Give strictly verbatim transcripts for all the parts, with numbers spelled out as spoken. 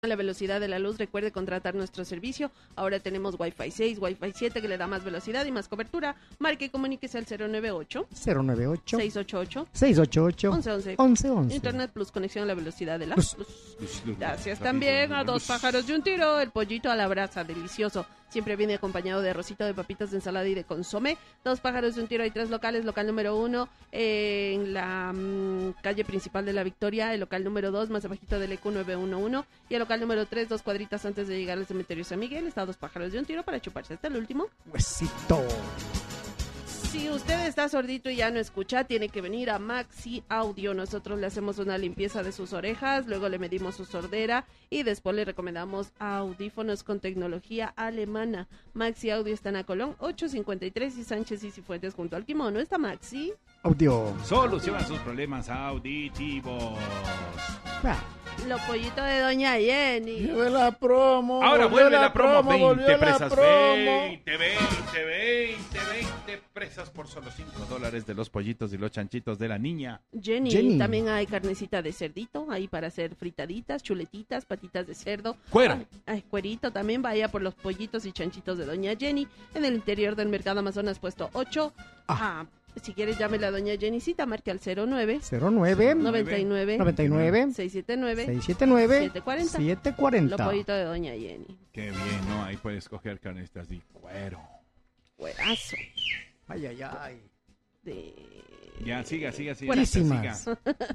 la velocidad de la luz. Recuerde contratar nuestro servicio. Ahora tenemos Wi-Fi seis, Wi-Fi siete que le da más velocidad y más cobertura. Marque y comuníquese al cero nueve ocho, cero nueve ocho, seis ocho ocho, seis ocho ocho, once once. once once. Internet Plus, conexión a la velocidad de la Luz. luz. Gracias también a Dos Pájaros de un Tiro, el pollito a la brasa, delicioso. Siempre viene acompañado de arrocito, de papitas, de ensalada y de consomé. Dos Pájaros de un Tiro, hay tres locales. Local número uno eh, en la mmm, calle principal de La Victoria. El local número dos, más abajito del E Q nueve uno uno. Y el local número tres, dos cuadritas antes de llegar al cementerio San Miguel. Está Dos Pájaros de un Tiro para chuparse hasta el último huesito. Si usted está sordito y ya no escucha, tiene que venir a Maxi Audio. Nosotros le hacemos una limpieza de sus orejas, luego le medimos su sordera y después le recomendamos audífonos con tecnología alemana. Maxi Audio está en Acolón ochocientos cincuenta y tres y Sánchez y Cifuentes junto al Kimono. ¿Está Maxi Audio? Soluciona sus problemas auditivos. Ah. Lo pollito de Doña Jenny. Lleve la promo. Ahora vuelve la promo, promo veinte presas, la promo. veinte, veinte, veinte, veinte presas por solo cinco dólares de los pollitos y los chanchitos de la niña. Jenny. Jenny. También hay carnecita de cerdito, ahí para hacer fritaditas, chuletitas, patitas de cerdo. Cuero. Ay, ay, cuerito también, vaya por los pollitos y chanchitos de Doña Jenny. En el interior del Mercado Amazonas, puesto ocho. Ah. Si quieres, llámele a Doña Jennycita, marque al cero nueve, cero nueve, noventa y nueve, noventa y nueve, seiscientos setenta y nueve, seiscientos setenta y nueve, setecientos cuarenta. setecientos cuarenta. Lo pollito de Doña Jenny. Qué bien, ¿no? Ahí puedes coger carnitas y cuero. Cuerazo. Ay, ay, ay. De... Ya, siga, siga, siga. Buenísimas. siga.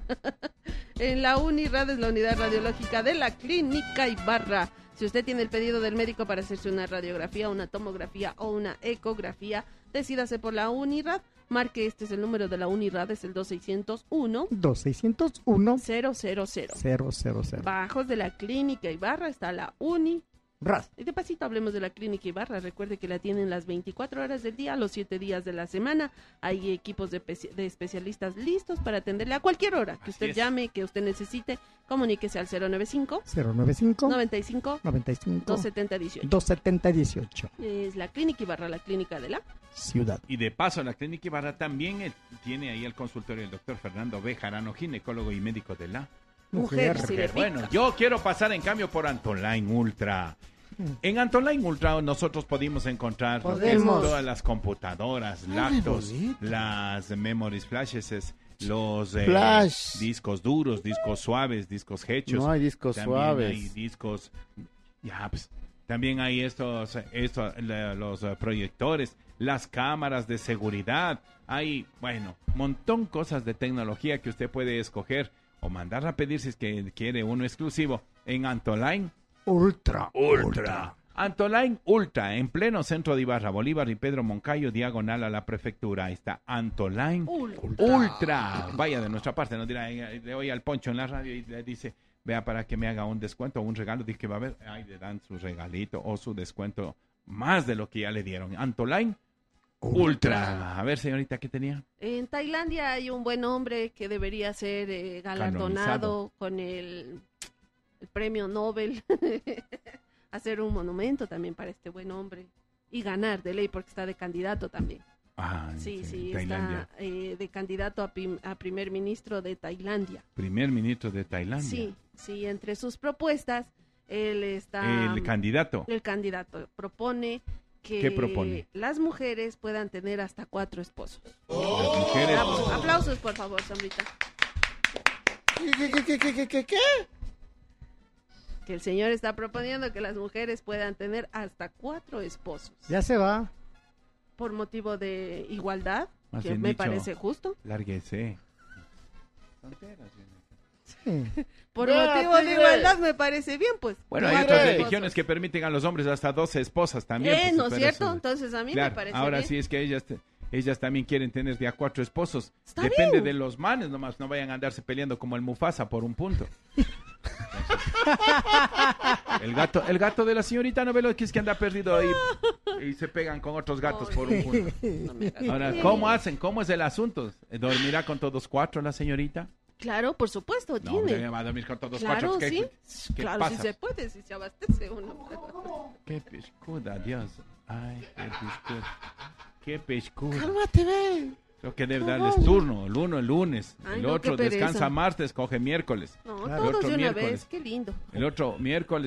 En la UNIRAD es la unidad radiológica de la Clínica Ibarra. Si usted tiene el pedido del médico para hacerse una radiografía, una tomografía o una ecografía, decídase por la UNIRAD. Marque, este es el número de la UNIRAD, es el dos seis cero uno, dos seis cero uno, cero cero cero. cero cero cero. Bajos de la Clínica Ibarra está la UNIRAD. Ras. Y de pasito hablemos de la Clínica Ibarra. Recuerde que la tienen las veinticuatro horas del día, los siete días de la semana. Hay equipos de, especi- de especialistas listos para atenderle a cualquier hora que Así usted es. llame, que usted necesite. Comuníquese al cero noventa y cinco, cero noventa y cinco, noventa y cinco, noventa y cinco, doscientos setenta, dieciocho. doscientos setenta, dieciocho. Es la Clínica Ibarra, la clínica de la... Ciudad. Y de paso, la Clínica Ibarra también eh, tiene ahí el consultorio del doctor Fernando Bejarano, ginecólogo y médico de la Mujer, Mujer. sí, le Bueno, yo quiero pasar en cambio por Antonline Ultra. En Antonline Ultra nosotros podemos encontrar lo que es Podemos. todas las computadoras, Ay, laptops, bonito. las memories flashes, es- los eh, Flash. discos duros, discos suaves, discos hechos. No hay discos También suaves. hay discos, ya, pues, también hay estos, estos la- los eh, proyectores, las cámaras de seguridad. Hay, bueno, montón cosas de tecnología que usted puede escoger o mandarla a pedir si es que quiere uno exclusivo en Antoline Ultra. Ultra. Antoline Ultra, en pleno centro de Ibarra, Bolívar y Pedro Moncayo, diagonal a la prefectura. Ahí está Antoline Ultra. Ultra. Vaya de nuestra parte, nos dirá, eh, le oye al Poncho en la radio y le dice, vea para que me haga un descuento o un regalo, dice que va a haber, ahí le dan su regalito o su descuento más de lo que ya le dieron. Antoline Ultra. A ver, señorita, ¿qué tenía? En Tailandia hay un buen hombre que debería ser eh, galardonado Canonizado. con el, el premio Nobel. Hacer un monumento también para este buen hombre. Y ganar de ley porque está de candidato también. Ah, Sí, en sí, Tailandia. está eh, de candidato a, prim- a primer ministro de Tailandia. Primer ministro de Tailandia. Sí, sí, entre sus propuestas, él está... El candidato. El candidato propone que ¿Qué propone? las mujeres puedan tener hasta cuatro esposos. Las mujeres. Apla- Aplausos, por favor, Sombrita. ¿Qué, qué, qué, qué, qué, qué, qué? Que el señor está proponiendo que las mujeres puedan tener hasta cuatro esposos. Ya se va. Por motivo de igualdad, Más que bien me dicho. parece justo. Lárguese. Sí. Por Vea, motivo de tigre. tigre. me parece bien, pues. Bueno, hay Tigre. otras Esposos. religiones que permiten a los hombres hasta doce esposas también. Eh, pues, ¿no es pero cierto? eso- Entonces a mí Claro, me parece ahora bien. sí es que ellas te- ellas también quieren tener de a cuatro esposos. Está Depende bien. de los manes nomás, no vayan a andarse peleando como el Mufasa por un punto. el gato el gato de la señorita Novelo que es que anda perdido ahí y se pegan con otros gatos por un punto. No me hagas Ahora, reír. ¿cómo hacen? ¿Cómo es el asunto? ¿Dormirá con todos cuatro la señorita? Claro, por supuesto, No, tiene. hombre, va a dormir con todos Claro, cuatro. ¿Qué, sí. qué Claro, pasa? sí se puede, si se abastece uno. Qué pescuda, Dios. Ay, qué pescuda. Qué pescuda. Cálmate, ve. Creo que debe darles turno, el uno el lunes, Ay, el no, otro qué pereza. descansa martes, coge miércoles. No, Claro. todos Otro de una miércoles. vez, qué lindo. El otro miércoles